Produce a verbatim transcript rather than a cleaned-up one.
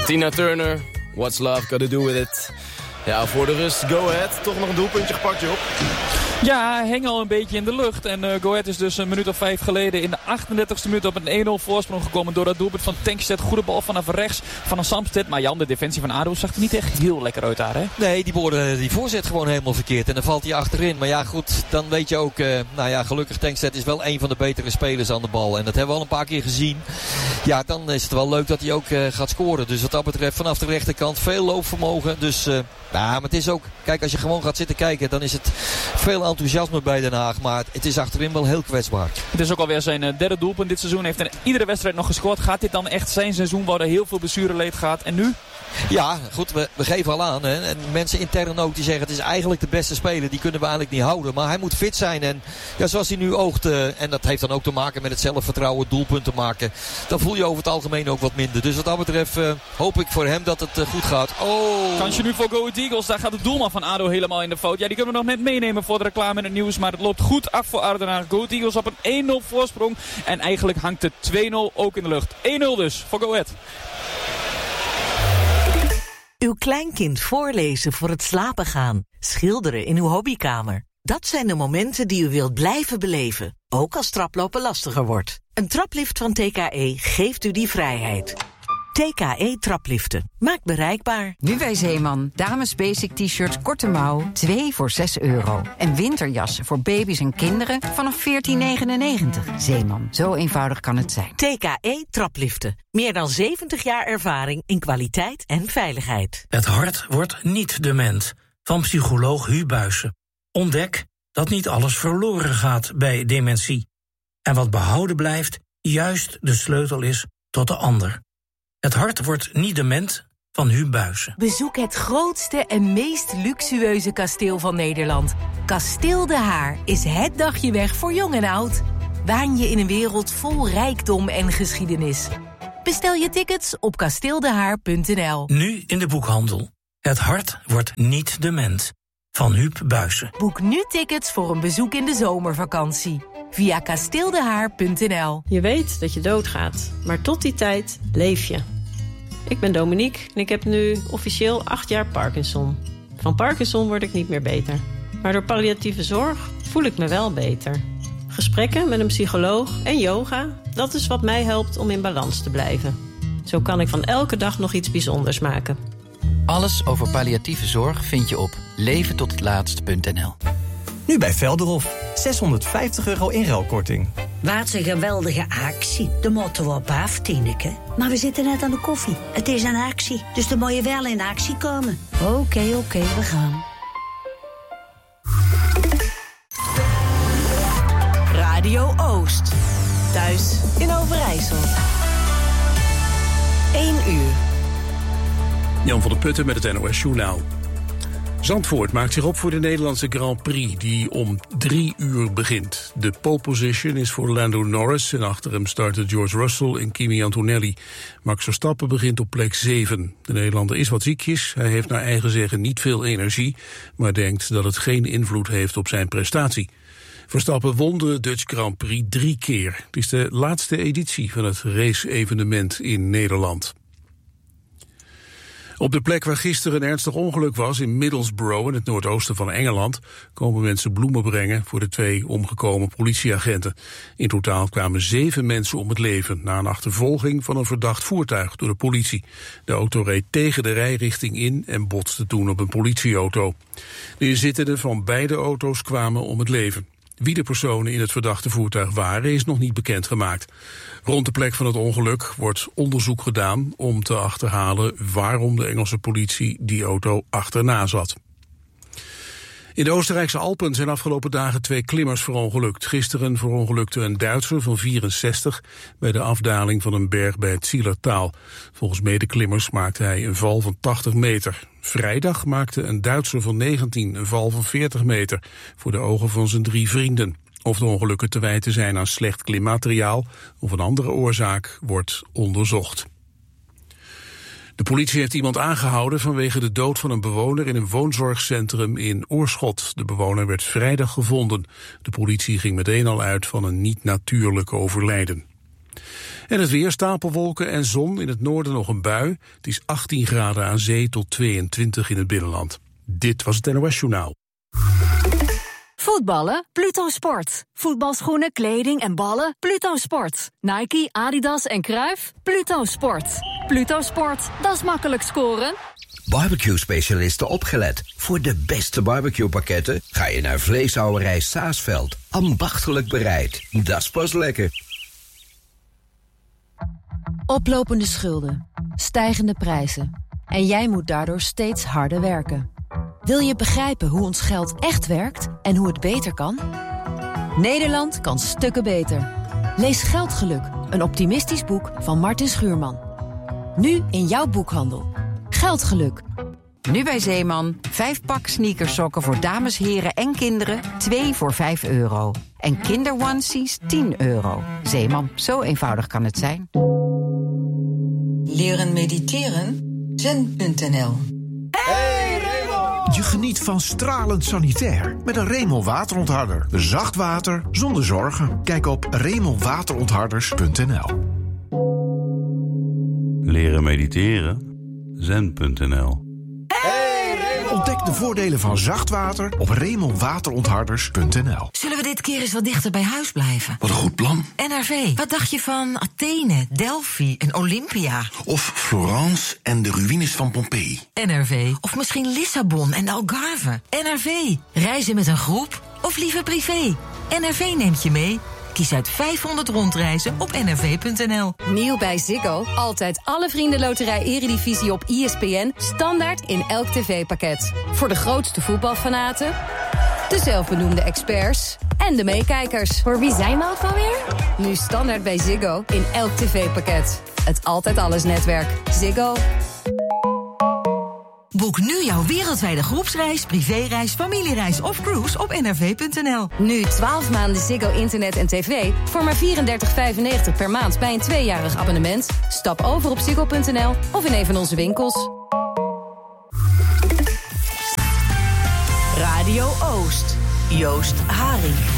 Tina Turner, What's Love Gotta Do With It. Ja, voor de rust, Go Ahead. Toch nog een doelpuntje gepakt, Job. Ja, hing al een beetje in de lucht. En uh, Go Ahead is dus een minuut of vijf geleden in de achtendertigste minuut op een één nul voorsprong gekomen door dat doelpunt van Tankstedt. Goede bal vanaf rechts van een Samsted. Maar Jan, de defensie van A D O zag er niet echt heel lekker uit daar, hè? Nee, die boorde die voorzet gewoon helemaal verkeerd. En dan valt hij achterin. Maar ja, goed, dan weet je ook... Uh, nou ja, gelukkig Tankstedt is wel een van de betere spelers aan de bal. En dat hebben we al een paar keer gezien. Ja, dan is het wel leuk dat hij ook uh, gaat scoren. Dus wat dat betreft vanaf de rechterkant veel loopvermogen. Dus... Uh, Ja, maar het is ook... Kijk, als je gewoon gaat zitten kijken, dan is het veel enthousiasme bij Den Haag. Maar het is achterin wel heel kwetsbaar. Het is ook alweer zijn uh, derde doelpunt dit seizoen. Heeft in iedere wedstrijd nog gescoord. Gaat dit dan echt zijn seizoen waar er heel veel blessureleed gaat? En nu? Ja, goed, we, we geven al aan. Hè. En mensen intern ook die zeggen het is eigenlijk de beste speler. Die kunnen we eigenlijk niet houden. Maar hij moet fit zijn. En ja, zoals hij nu oogt, uh, en dat heeft dan ook te maken met het zelfvertrouwen, doelpunten maken. Dan voel je over het algemeen ook wat minder. Dus wat dat betreft uh, hoop ik voor hem dat het uh, goed gaat. Oh! Kansje nu voor Go Ahead Eagles. Daar gaat de doelman van A D O helemaal in de fout. Ja, die kunnen we nog net meenemen voor de reclame in het nieuws. Maar het loopt goed af voor A D O Den Haag. Go Ahead Eagles op een één nul voorsprong. En eigenlijk hangt de twee nul ook in de lucht. één nul dus voor Go Ahead. Uw kleinkind voorlezen voor het slapen gaan. Schilderen in uw hobbykamer. Dat zijn de momenten die u wilt blijven beleven. Ook als traplopen lastiger wordt. Een traplift van T K E geeft u die vrijheid. T K E trapliften. Maakt bereikbaar. Nu bij Zeeman. Dames basic t-shirts korte mouw. twee voor zes euro. En winterjassen voor baby's en kinderen vanaf veertien negenennegentig. Zeeman. Zo eenvoudig kan het zijn. T K E trapliften. Meer dan zeventig jaar ervaring in kwaliteit en veiligheid. Het hart wordt niet dement. Van psycholoog Hu Buijsen. Ontdek dat niet alles verloren gaat bij dementie. En wat behouden blijft, juist de sleutel is tot de ander. Het hart wordt niet dement, van Hu Buijsen. Bezoek het grootste en meest luxueuze kasteel van Nederland. Kasteel De Haar is het dagje weg voor jong en oud. Waan je in een wereld vol rijkdom en geschiedenis. Bestel je tickets op kasteeldehaar punt n l. Nu in de boekhandel. Het hart wordt niet dement, van Huub Buijsen. Boek nu tickets voor een bezoek in de zomervakantie. Via kasteeldehaar punt n l. Je weet dat je doodgaat, maar tot die tijd leef je. Ik ben Dominique en ik heb nu officieel acht jaar Parkinson. Van Parkinson word ik niet meer beter. Maar door palliatieve zorg voel ik me wel beter. Gesprekken met een psycholoog en yoga, dat is wat mij helpt om in balans te blijven. Zo kan ik van elke dag nog iets bijzonders maken. Alles over palliatieve zorg vind je op leven tot het laatst punt n l. Nu bij Velderhof. zeshonderdvijftig euro inruilkorting. Wat een geweldige actie. De moeten we op af, Tineke. Maar we zitten net aan de koffie. Het is een actie, dus dan moet je wel in actie komen. Oké, okay, oké, okay, we gaan. Radio Oost. Thuis in Overijssel. één uur. Jan van der Putten met het N O S Journaal. Zandvoort maakt zich op voor de Nederlandse Grand Prix die om drie uur begint. De pole position is voor Lando Norris en achter hem starten George Russell en Kimi Antonelli. Max Verstappen begint op plek zeven. De Nederlander is wat ziekjes, hij heeft naar eigen zeggen niet veel energie, maar denkt dat het geen invloed heeft op zijn prestatie. Verstappen won de Dutch Grand Prix drie keer. Het is de laatste editie van het race-evenement in Nederland. Op de plek waar gisteren een ernstig ongeluk was in Middlesbrough in het noordoosten van Engeland komen mensen bloemen brengen voor de twee omgekomen politieagenten. In totaal kwamen zeven mensen om het leven na een achtervolging van een verdacht voertuig door de politie. De auto reed tegen de rijrichting in en botste toen op een politieauto. De inzittenden van beide auto's kwamen om het leven. Wie de personen in het verdachte voertuig waren is nog niet bekendgemaakt. Rond de plek van het ongeluk wordt onderzoek gedaan om te achterhalen waarom de Engelse politie die auto achterna zat. In de Oostenrijkse Alpen zijn afgelopen dagen twee klimmers verongelukt. Gisteren verongelukte een Duitser van vierenzestig bij de afdaling van een berg bij het Zillertaal. Volgens medeklimmers maakte hij een val van tachtig meter. Vrijdag maakte een Duitser van negentien een val van veertig meter voor de ogen van zijn drie vrienden. Of de ongelukken te wijten zijn aan slecht klimmateriaal of een andere oorzaak wordt onderzocht. De politie heeft iemand aangehouden vanwege de dood van een bewoner in een woonzorgcentrum in Oorschot. De bewoner werd vrijdag gevonden. De politie ging meteen al uit van een niet-natuurlijk overlijden. En het weer, stapelwolken en zon, in het noorden nog een bui. Het is achttien graden aan zee tot tweeëntwintig in het binnenland. Dit was het N O S Journaal. Voetballen? Pluto Sport. Voetbalschoenen, kleding en ballen? Pluto Sport. Nike, Adidas en Cruijff? Pluto Sport. Pluto Sport, dat is makkelijk scoren. Barbecue-specialisten opgelet. Voor de beste barbecue-pakketten ga je naar Vleeshouwerij Saasveld. Ambachtelijk bereid. Dat is pas lekker. Oplopende schulden, stijgende prijzen. En jij moet daardoor steeds harder werken. Wil je begrijpen hoe ons geld echt werkt en hoe het beter kan? Nederland kan stukken beter. Lees Geldgeluk, een optimistisch boek van Martin Schuurman. Nu in jouw boekhandel. Geldgeluk. Nu bij Zeeman. Vijf pak sneakersokken voor dames, heren en kinderen. Twee voor vijf euro. En kinderonesies tien euro. Zeeman, zo eenvoudig kan het zijn. Leren mediteren? Zen punt n l. Hey Raymond! Je geniet van stralend sanitair met een Raymond waterontharder. Zacht water zonder zorgen. Kijk op raymond waterontharders punt n l. Leren mediteren? Zen punt n l. Ontdek de voordelen van zacht water op raymond waterontharders punt n l. Zullen we dit keer eens wat dichter bij huis blijven? Wat een goed plan. N R V, wat dacht je van Athene, Delphi en Olympia? Of Florence en de ruïnes van Pompeii. N R V, of misschien Lissabon en de Algarve. N R V, reizen met een groep of liever privé? N R V neemt je mee. Kies uit vijfhonderd rondreizen op n r v punt n l. Nieuw bij Ziggo. Altijd alle vriendenloterij Eredivisie op E S P N. Standaard in elk tv-pakket. Voor de grootste voetbalfanaten, de zelfbenoemde experts en de meekijkers. Voor wie zijn we ook alweer? Nu standaard bij Ziggo in elk tv-pakket. Het Altijd Alles netwerk. Ziggo. Boek nu jouw wereldwijde groepsreis, privéreis, familiereis of cruise op n r v punt n l. Nu twaalf maanden Ziggo internet en tv voor maar vierendertig vijfennegentig per maand bij een tweejarig abonnement. Stap over op ziggo punt n l of in een van onze winkels. Radio Oost. Joost Haring.